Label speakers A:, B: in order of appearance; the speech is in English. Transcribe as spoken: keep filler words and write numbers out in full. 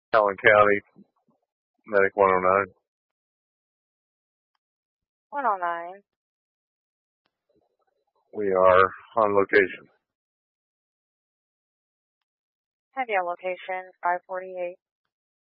A: Allen County, Medic one oh nine.
B: one oh nine.
A: We are on location.
B: Have your location, five forty-eight.